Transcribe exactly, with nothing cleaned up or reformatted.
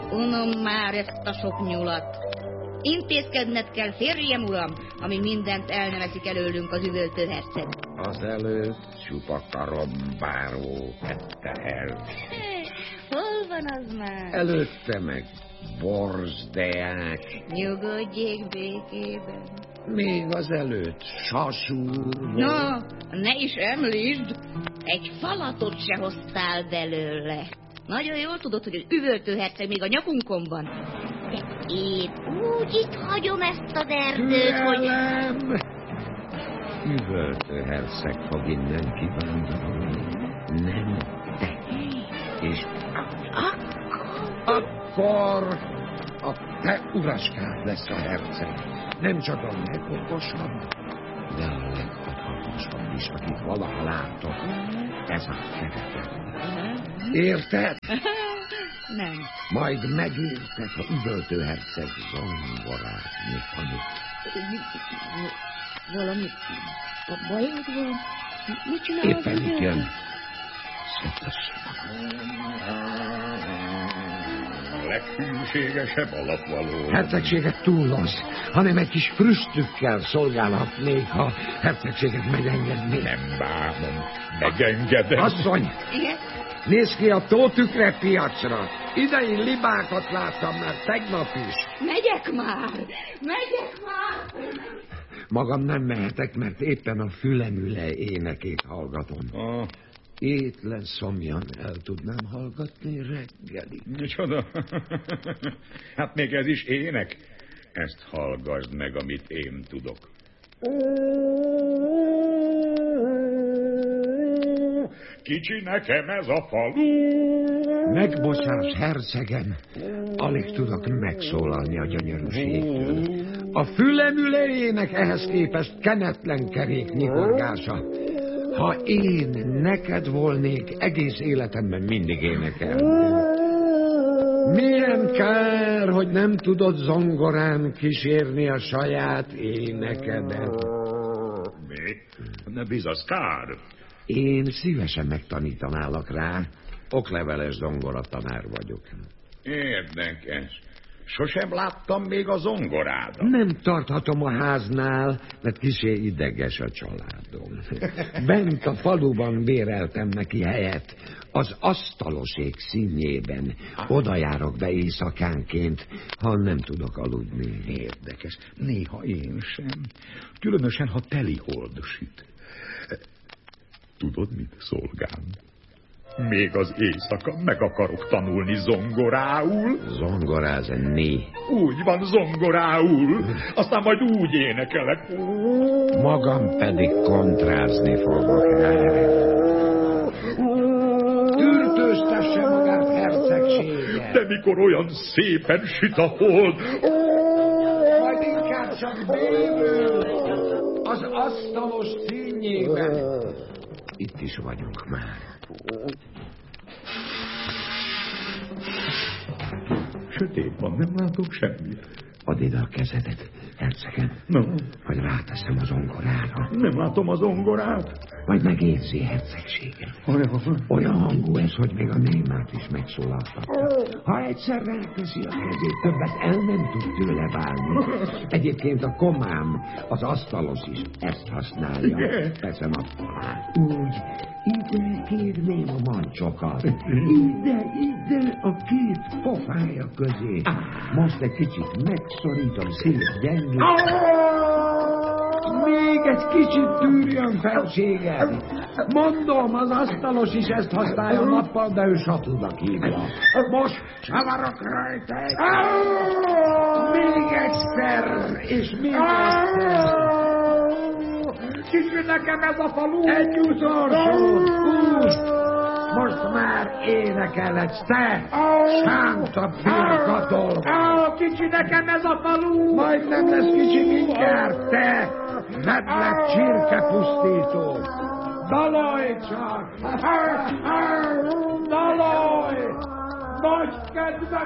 Unom már ezt a sok nyulat. Intézkedned kell, férjem, uram, amíg mindent el nem eszik előlünk az üvöltő herceg. Azelőtt csupa karombáró tette el. Hol van az már? Előtte meg borzdeák. Nyugodjék békében. Még azelőtt sasúr. No, ne is említsd, egy falatot se hoztál belőle. Nagyon jól tudod, hogy az üvöltő herceg még a nyakunkon van. De én úgy itt hagyom ezt az erdőt, hogy... Üvöltő herceg fog innen kivándorolni. Nem te. És akkor a te uraskád lesz a herceg. Nem csak a legokosabb, de a leghatalmasabb is, akit valaha látok. Ez a keretem. Érted? Nem. Majd megérted, ha üvöltő herceg zongorázni tanít. Valami bajod van? Mit csinál? Éppen itt jön. A leghűségesebb alapvaló. Hercegséget túlhoz, hanem egy kis früstükkel szolgálhatnék, ha hercegséget megengednék. Nem bánom, megengedem. Asszony! Igen? Nézd ki a tótükre piacra. Idei libákat láttam már tegnap is. Megyek már! Megyek már! Magam nem mehetek, mert éppen a fülemüle énekét hallgatom. Ah. Étlen szomjan el tudnám hallgatni reggelig. Micsoda? Hát még ez is ének. Ezt hallgassd meg, amit én tudok. Kicsi nekem ez a falu. Megbocsás, hercegem, alig tudok megszólalni a gyönyörűségtől. A fülemülejének ehhez képest kenetlen kerék nyikorgása. Ha én neked volnék, egész életemben mindig énekelném. Milyen kár, hogy nem tudod zongorán kísérni a saját énekedet. Mi? Ne bizasz, kár. Én szívesen megtanítanálak rá. Okleveles zongoratanár vagyok. Érdekes. Sosem láttam még a zongorádat. Nem tarthatom a háznál, mert kissé ideges a családom. Bent a faluban béreltem neki helyet, az asztalosék színjében. Oda járok be éjszakánként, ha nem tudok aludni. Érdekes. Néha én sem. Különösen, ha teli hold süt. Tudod mit, szolgám? Még az éjszaka meg akarok tanulni zongorául. Zongorázni? Úgy van, zongorául. Aztán majd úgy énekelek. Magam pedig kontrázni fogok erre. Tűrtőztesse magát, hercegsége. De mikor olyan szépen süt a hold. Majd inkább csak bélül az asztalos színjében. Itt is vagyunk már. Sötét van, nem látok semmit. Add ide a kezedet, hercegem. No. Vagy ráteszem az zongorára. Nem látom a zongorát. Majd megérzi, hercegséget. Olyan. Olyan hangú ez, hogy még a némát is megszólaltatja. Ha egyszer ráteszi a kezét, többet el nem tud tőle válni. Egyébként a komám, az asztalos is ezt használja. Teszem a falát. Úgy, ide kérném a mancsokat. Ide, ide a két pofája közé. Most egy kicsit megszorítom szép gyengét. Még egy kicsit tűrjön felséged. Mondom, az asztalos is ezt használja nappal, de ő satúnak hívja. Most csavarok rajta egy. Még egyszer, és még egyszer. Kicsi nekem ez a falu. Egy utolsó. Most már énekelhetsz te, sánta firkatol. Kicsi nekem ez a falu. Majd nem lesz kicsi mindjárt, te, vedlek csirkepusztító. Dalolj csak! Dalolj! Nagy kedvem